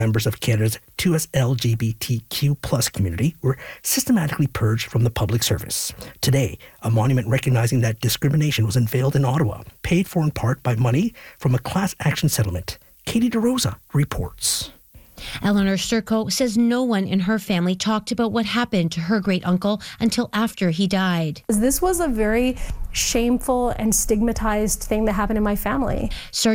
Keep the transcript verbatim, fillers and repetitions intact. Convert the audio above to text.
members of Canada's two S L G B T Q plus community were systematically purged from the public service. Today, a monument recognizing that discrimination was unveiled in Ottawa, paid for in part by money from a class action settlement. Katie DeRosa reports. Eleanor Sturco says no one in her family talked about what happened to her great-uncle until after he died. This was a very shameful and stigmatized thing that happened in my family.